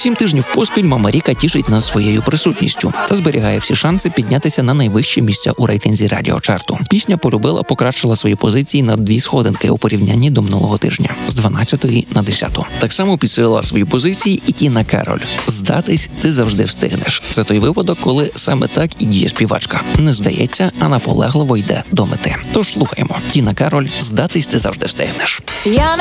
7 тижнів поспіль Мама Ріка тішить нас своєю присутністю та зберігає всі шанси піднятися на найвищі місця у рейтинзі радіочарту. Пісня «Полюбила» покращила свої позиції на 2 сходинки у порівнянні до минулого тижня з 12-ї на 10-ту. Так само підсилила свої позиції і Тіна Кароль. «Здатись ти завжди встигнеш». Це той випадок, коли саме так і діє співачка. Не здається, а наполегливо йде до мети. Тож слухаємо. Тіна Кароль «Здатись ти завжди встигнеш».